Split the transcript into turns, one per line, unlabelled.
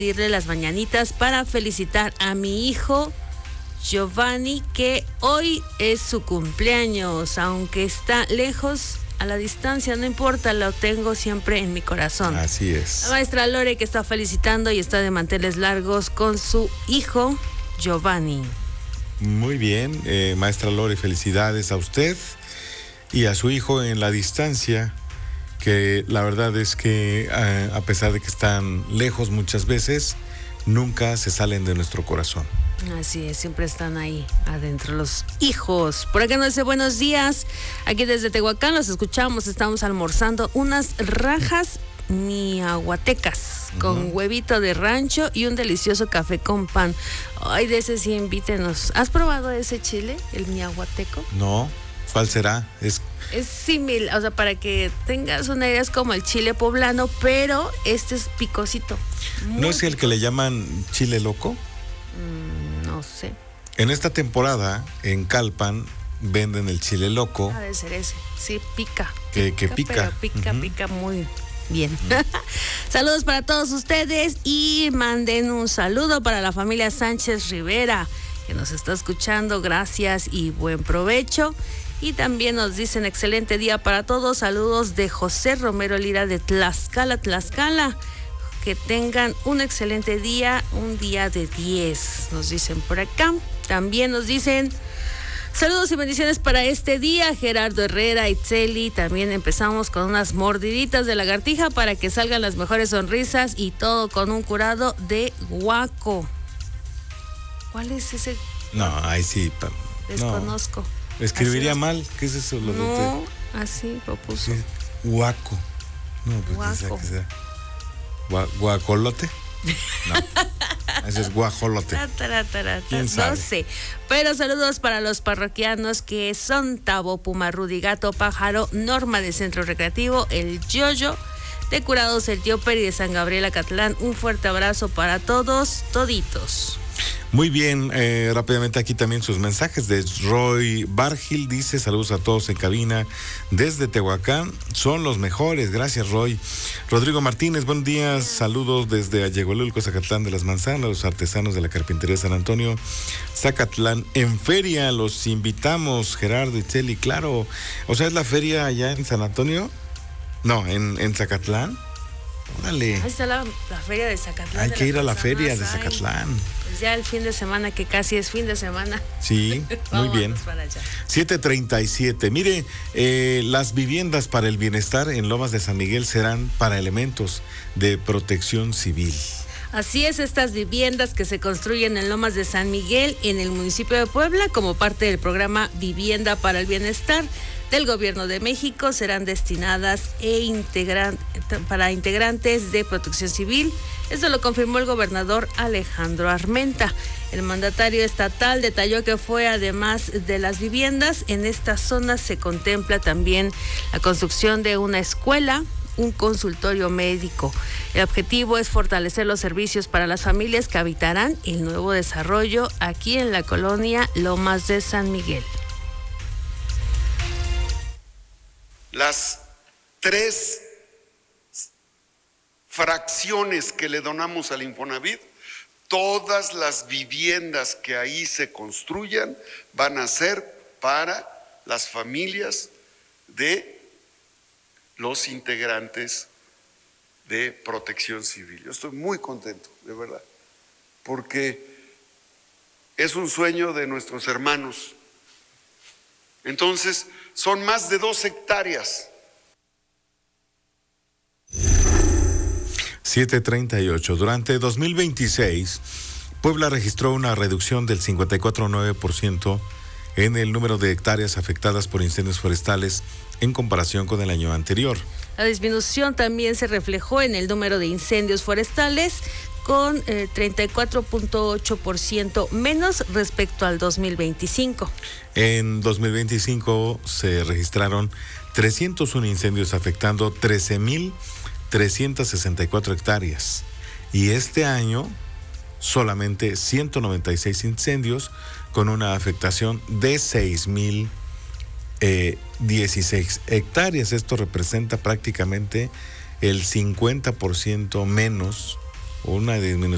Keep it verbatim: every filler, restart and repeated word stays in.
pedirle las mañanitas para felicitar a mi hijo Giovanni, que hoy es su cumpleaños, aunque está lejos, a la distancia, no importa, lo tengo siempre en mi corazón.
Así es.
La maestra Lore, que está felicitando y está de manteles largos con su hijo Giovanni.
Muy bien, eh, maestra Lore, felicidades a usted y a su hijo en la distancia, que la verdad es que eh, a pesar de que están lejos muchas veces, nunca se salen de nuestro corazón.
Así es, siempre están ahí adentro los hijos. Por acá nos dice buenos días, aquí desde Tehuacán los escuchamos, estamos almorzando unas rajas miahuatecas uh-huh. con huevito de rancho y un delicioso café con pan. Ay, de ese sí, invítenos. ¿Has probado ese chile, el miahuateco?
No, ¿cuál será? Es
Es similar, o sea, para que tengas una idea, es como el chile poblano, pero este es picosito.
¿No es el que le llaman chile loco?
Mm, no sé.
En esta temporada, en Calpan, venden el chile loco.
Ah, debe ser ese. Sí, pica.
Que pica. Que pica.
Pero pica, uh-huh. pica muy bien. Uh-huh. Saludos para todos ustedes y manden un saludo para la familia Sánchez Rivera, que nos está escuchando. Gracias y buen provecho. Y también nos dicen excelente día para todos. Saludos de José Romero Lira de Tlaxcala, Tlaxcala. Que tengan un excelente día, un día de diez, nos dicen por acá. También nos dicen saludos y bendiciones para este día, Gerardo Herrera, Itzeli. También empezamos con unas mordiditas de lagartija para que salgan las mejores sonrisas y todo con un curado de guaco. ¿Cuál es ese?
No, ahí sí. Pa,
Desconozco.
No. Escribiría mal, ¿qué es eso? Lo
no, de así propuso.
Sí, guaco. No, pues
guaco.
Que sea, que sea. Gua, ¿Guacolote? No, ese es guajolote. ¿Quién sabe?
No sé. Pero saludos para los parroquianos que son Tabo, Puma, Rudy, Gato, Pájaro, Norma de Centro Recreativo, el Yoyo, de Curados, el Tío Peri de San Gabriel Acatlán. Un fuerte abrazo para todos, toditos.
Muy bien, eh, rápidamente aquí también sus mensajes de Roy Bargil, dice saludos a todos en cabina desde Tehuacán, son los mejores, gracias Roy. Rodrigo Martínez, buenos días, saludos desde Ayegolulco, Zacatlán de las Manzanas, los artesanos de la carpintería San Antonio, Zacatlán en feria, los invitamos, Gerardo y Cheli, claro, o sea, es la feria allá en San Antonio, no, en, en Zacatlán. Órale.
Ahí está la, la feria de Zacatlán.
Hay
de
que ir a la
personas.
feria de Zacatlán.
Ay, pues ya el fin de semana, que casi es fin de semana.
Sí, muy bien. siete treinta y siete. Mire, eh, las viviendas para el bienestar en Lomas de San Miguel serán para elementos de protección civil.
Así es, estas viviendas que se construyen en Lomas de San Miguel, en el municipio de Puebla, como parte del programa Vivienda para el Bienestar del Gobierno de México, serán destinadas e integran, para integrantes de Protección Civil. Esto lo confirmó el gobernador Alejandro Armenta. El mandatario estatal detalló que fue, además de las viviendas, en esta zona se contempla también la construcción de una escuela, un consultorio médico. El objetivo es fortalecer los servicios para las familias que habitarán el nuevo desarrollo aquí en la colonia Lomas de San Miguel.
Las tres fracciones que le donamos al Infonavit, todas las viviendas que ahí se construyan van a ser para las familias de los integrantes de Protección Civil. Yo estoy muy contento, de verdad, porque es un sueño de nuestros hermanos. Entonces, son más de dos hectáreas.
siete treinta y ocho. Durante dos mil veintiséis, Puebla registró una reducción del cincuenta y cuatro punto nueve por ciento en el número de hectáreas afectadas por incendios forestales en comparación con el año anterior.
La disminución también se reflejó en el número de incendios forestales, con eh, treinta y cuatro punto ocho por ciento menos respecto al dos mil veinticinco.
En dos mil veinticinco se registraron trescientos uno incendios afectando trece mil trescientas sesenta y cuatro hectáreas. Y este año solamente ciento noventa y seis incendios con una afectación de seis mil dieciséis hectáreas. Esto representa prácticamente el cincuenta por ciento menos, una disminución